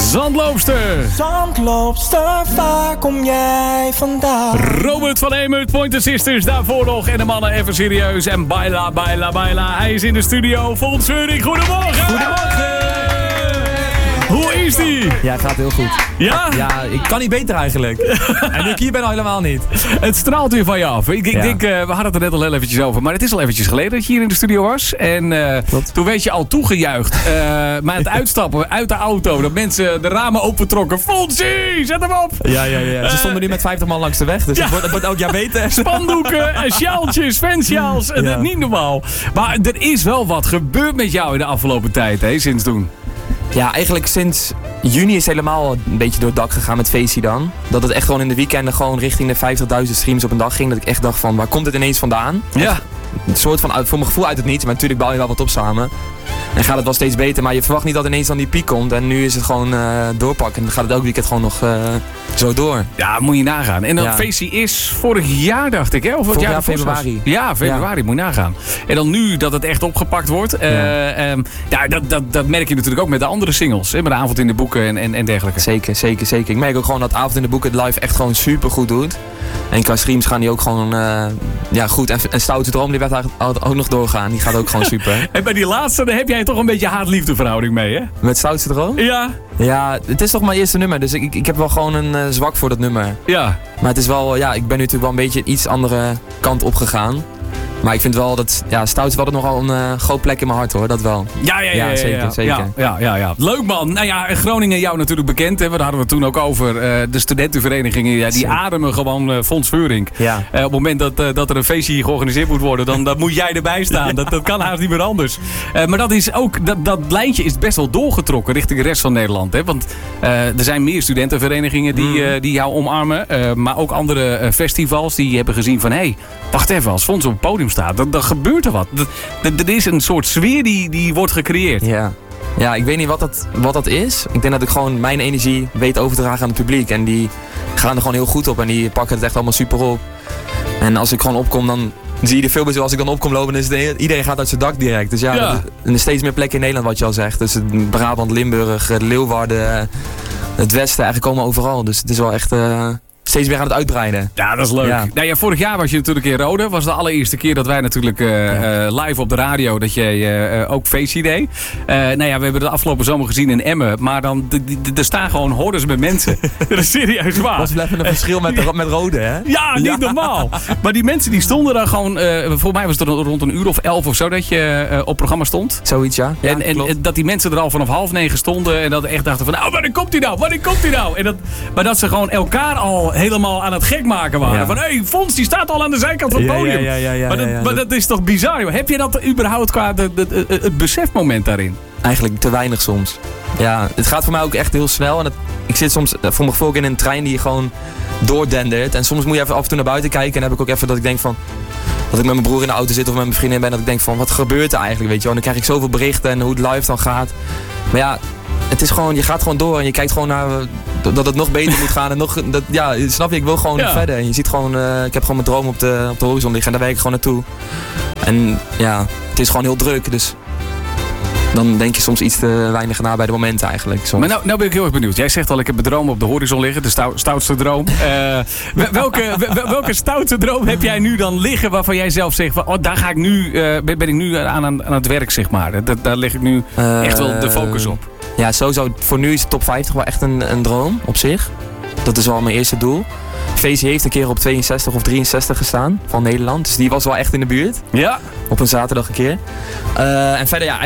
Zandloopster. Zandloopster, waar kom jij vandaan? Robert van Hemert, Pointer Sisters, daarvoor nog. En de mannen even serieus. En baila, baila, baila. Hij is in de studio. Fons Vuuring, goedemorgen. Goedemorgen. Hoe is die? Ja, het gaat heel goed. Ja? Ja, ik kan niet beter eigenlijk. En nu ik hier ben al helemaal niet. Het straalt weer van je af. Ik denk, we hadden het er net al heel eventjes over. Maar het is al eventjes geleden dat je hier in de studio was. En toen werd je al toegejuicht. Maar het uitstappen uit de auto. Dat mensen de ramen opentrokken. Fonsie, zet hem op! Ja. Ze stonden nu met 50 man langs de weg. Dus het wordt elk jaar beter. Spandoeken, sjaaltjes, fansjaals. Ja. Niet normaal. Maar er is wel wat gebeurd met jou in de afgelopen tijd, hè, sinds toen. Ja, eigenlijk sinds juni is het helemaal een beetje door het dak gegaan met Facey dan. Dat het echt gewoon in de weekenden gewoon richting de 50.000 streams op een dag ging. Dat ik echt dacht van, waar komt het ineens vandaan? Ja. Een soort van, voor mijn gevoel uit het niets. Maar natuurlijk bouw je wel wat op samen. En gaat het wel steeds beter. Maar je verwacht niet dat ineens dan die piek komt. En nu is het gewoon doorpakken. En dan gaat het elk weekend gewoon nog zo door. Ja, moet je nagaan. En dan Facey is vorig jaar, dacht ik, hè? Of vorig jaar februari. Ja, februari, moet je nagaan. En dan nu dat het echt opgepakt wordt. Dat merk je natuurlijk ook met de andere singles. Hè? Met de Avond in de Boeken en dergelijke. Zeker. Ik merk ook gewoon dat Avond in de Boeken het live echt gewoon super goed doet. En qua streams gaan die ook gewoon goed. En Stoute Droom, die werd eigenlijk ook nog doorgaan. Die gaat ook gewoon super. En bij die laatste, daar heb jij toch een beetje haat-liefde verhouding mee, hè? Met Stoute Droom? Ja. Ja, het is toch mijn eerste nummer. Dus ik heb wel gewoon een zwak voor dat nummer. Ja. Maar het is wel, ik ben nu natuurlijk wel een beetje een iets andere kant op gegaan. Maar ik vind wel dat, Stout is wel nogal een groot plek in mijn hart hoor, dat wel. Ja, zeker. Ja. Leuk man. Nou ja, Groningen jou natuurlijk bekend, hè? Daar hadden we het toen ook over. De studentenverenigingen, die ademen gewoon Fons Vuuring. Ja. Op het moment dat er een feestje hier georganiseerd moet worden, dan moet jij erbij staan. Ja. Dat kan haast niet meer anders. Maar dat is ook, dat lijntje is best wel doorgetrokken richting de rest van Nederland. Hè? Want er zijn meer studentenverenigingen die jou omarmen. Maar ook andere festivals die hebben gezien van, hé, wacht even, als Fons op het podium staat, dan gebeurt er wat. Er is een soort sfeer die wordt gecreëerd. Ja, ik weet niet wat dat is. Ik denk dat ik gewoon mijn energie weet over te dragen aan het publiek. En die gaan er gewoon heel goed op en die pakken het echt allemaal super op. En als ik gewoon opkom, dan zie je de filmpjes als ik dan opkom lopen. Dan is iedereen gaat uit zijn dak direct. Dus er is steeds meer plekken in Nederland wat je al zegt. Dus Brabant, Limburg, Leeuwarden, het Westen, eigenlijk komen overal. Dus het is wel echt steeds meer aan het uitbreiden. Ja, dat is leuk. Ja. Nou ja, vorig jaar was je natuurlijk in Rode. Dat was de allereerste keer dat wij natuurlijk live op de radio, dat je ook Facey deed. We hebben de afgelopen zomer gezien in Emmen. Maar dan, er staan gewoon hordes met mensen. Dat is serieus waar. Dat was even een verschil met Rode, hè? Ja, niet normaal. Maar die mensen die stonden daar gewoon, voor mij was het rond een uur of 11 of zo dat je op programma stond. Zoiets, ja. En dat die mensen er al vanaf 8:30 stonden en dat echt dachten van, nou, wanneer komt hij nou? Maar dat ze gewoon elkaar al helemaal aan het gek maken waren. Ja. Van, hé, Fons, die staat al aan de zijkant van het podium. Maar dat is toch bizar, joh. Heb je dat überhaupt qua het besefmoment daarin? Eigenlijk te weinig soms. Ja, het gaat voor mij ook echt heel snel. En ik zit soms voor mijn gevoel ook in een trein die gewoon doordendert. En soms moet je even af en toe naar buiten kijken. En dan heb ik ook even dat ik denk van, dat ik met mijn broer in de auto zit of met mijn vriendin ben. Dat ik denk van, wat gebeurt er eigenlijk, weet je wel. En dan krijg ik zoveel berichten en hoe het live dan gaat. Maar ja, het is gewoon, je gaat gewoon door en je kijkt gewoon naar dat het nog beter moet gaan. En snap je, ik wil gewoon verder. En je ziet gewoon, ik heb gewoon mijn droom op de horizon liggen en daar werk ik gewoon naartoe. En ja, het is gewoon heel druk, dus dan denk je soms iets te weinig na bij de momenten eigenlijk. Soms. Maar nou ben ik heel erg benieuwd. Jij zegt al, ik heb mijn droom op de horizon liggen. De stoutste droom. Welke stoute droom heb jij nu dan liggen waarvan jij zelf zegt van, daar ga ik nu, ben ik nu aan het werk, zeg maar. Daar leg ik nu echt wel de focus op. Ja, sowieso. Voor nu is de top 50 wel echt een droom op zich. Dat is wel mijn eerste doel. Facey heeft een keer op 62 of 63 gestaan van Nederland. Dus die was wel echt in de buurt. Ja. Op een zaterdag een keer. En verder,